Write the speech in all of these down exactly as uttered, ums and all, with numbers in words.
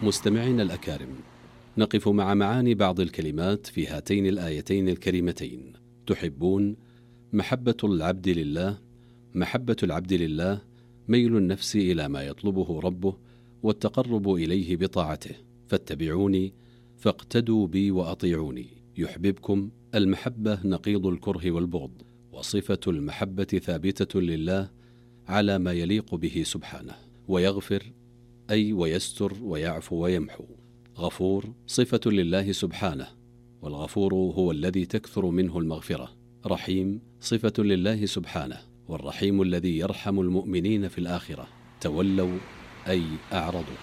مستمعينا الأكارم، نقف مع معاني بعض الكلمات في هاتين الآيتين الكريمتين. تحبون، محبة العبد لله. محبة العبد لله ميل النفس إلى ما يطلبه ربه والتقرب إليه بطاعته. فاتبعوني فاقتدوا بي وأطيعوني يحببكم. المحبة نقيض الكره والبغض، وصفة المحبة ثابتة لله على ما يليق به سبحانه. ويغفر أي ويستر ويعفو ويمحو. غفور صفة لله سبحانه، والغفور هو الذي تكثر منه المغفرة. رحيم صفة لله سبحانه، والرحيم الذي يرحم المؤمنين في الآخرة. تولوا أي أعرضوا.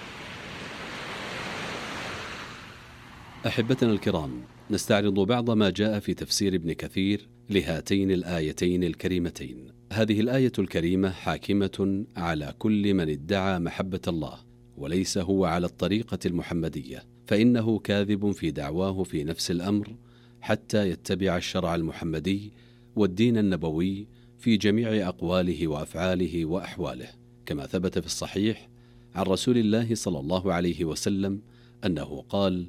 أحبتنا الكرام، نستعرض بعض ما جاء في تفسير ابن كثير لهاتين الآيتين الكريمتين. هذه الآية الكريمة حاكمة على كل من ادعى محبة الله وليس هو على الطريقة المحمدية، فإنه كاذب في دعواه في نفس الأمر حتى يتبع الشرع المحمدي والدين النبوي في جميع أقواله وأفعاله وأحواله، كما ثبت في الصحيح عن رسول الله صلى الله عليه وسلم أنه قال: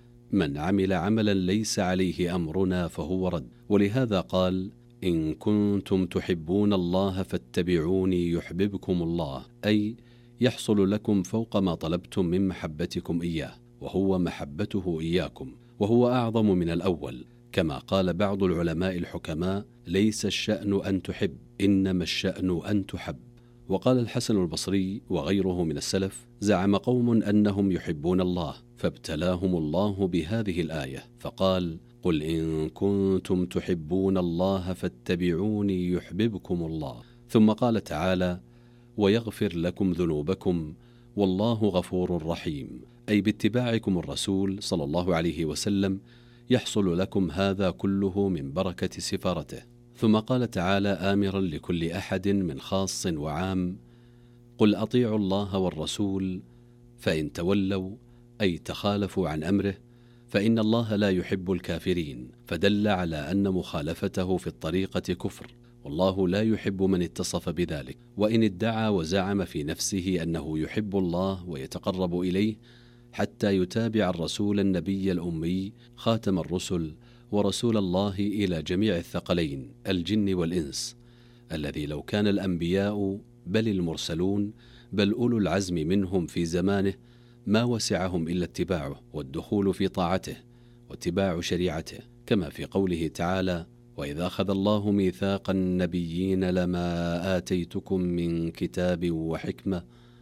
من عمل عملا ليس عليه أمرنا فهو رد. ولهذا قال: إن كنتم تحبون الله فاتبعوني يحببكم الله، أي يحصل لكم فوق ما طلبتم من محبتكم إياه، وهو محبته إياكم، وهو أعظم من الأول. كما قال بعض العلماء الحكماء: ليس الشأن أن تحب، إنما الشأن أن تحب. وقال الحسن البصري وغيره من السلف: زعم قوم أنهم يحبون الله فابتلاهم الله بهذه الآية فقال: قل إن كنتم تحبون الله فاتبعوني يحببكم الله. ثم قال تعالى: ويغفر لكم ذنوبكم والله غفور رحيم، أي باتباعكم الرسول صلى الله عليه وسلم يحصل لكم هذا كله من بركة سفارته. ثم قال تعالى آمرا لكل أحد من خاص وعام: قل أطيعوا الله والرسول فإن تولوا، أي تخالفوا عن أمره، فإن الله لا يحب الكافرين، فدل على أن مخالفته في الطريقة كفر، والله لا يحب من اتصف بذلك. وإن ادعى وزعم في نفسه أنه يحب الله ويتقرب إليه حتى يتابع الرسول النبي الأمي خاتم الرسل ورسول الله إلى جميع الثقلين الجن والإنس، الذي لو كان الأنبياء بل المرسلون بل أولو العزم منهم في زمانه ما وسعهم إلا اتباعه والدخول في طاعته واتباع شريعته، كما في قوله تعالى: وإذا أخذ الله ميثاق النبيين لما آتيتكم من كتاب وحكمة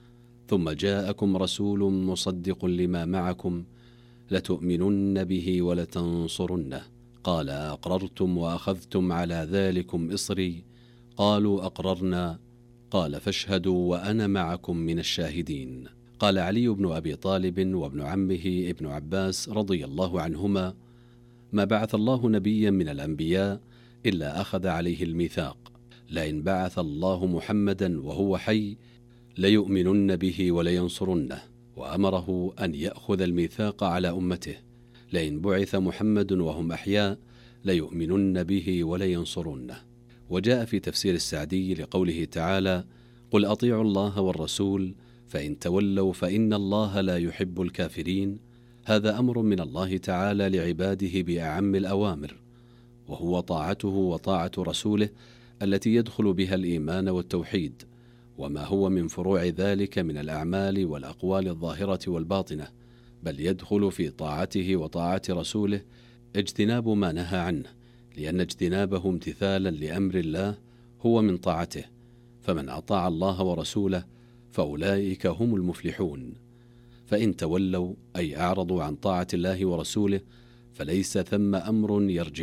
ثم جاءكم رسول مصدق لما معكم لتؤمنن به ولتنصرنه قال أقررتم وأخذتم على ذلكم إصري قالوا أقررنا قال فاشهدوا وأنا معكم من الشاهدين. قال علي بن أبي طالب وابن عمه ابن عباس رضي الله عنهما: ما بعث الله نبيا من الأنبياء إلا أخذ عليه الميثاق، لئن بعث الله محمدا وهو حي ليؤمنن به ولينصرنه، وأمره أن يأخذ الميثاق على أمته، لئن بعث محمد وهم أحياء ليؤمنن به ولينصرنه. وجاء في تفسير السعدي لقوله تعالى: قل أطيعوا الله والرسول فإن تولوا فإن الله لا يحب الكافرين. هذا أمر من الله تعالى لعباده بأعم الأوامر، وهو طاعته وطاعة رسوله التي يدخل بها الإيمان والتوحيد، وما هو من فروع ذلك من الأعمال والأقوال الظاهرة والباطنة، بل يدخل في طاعته وطاعة رسوله اجتناب ما نهى عنه، لأن اجتنابه امتثالا لأمر الله هو من طاعته. فمن أطاع الله ورسوله فأولئك هم المفلحون. فإن تولوا أي أعرضوا عن طاعة الله ورسوله فليس ثم أمر يرجع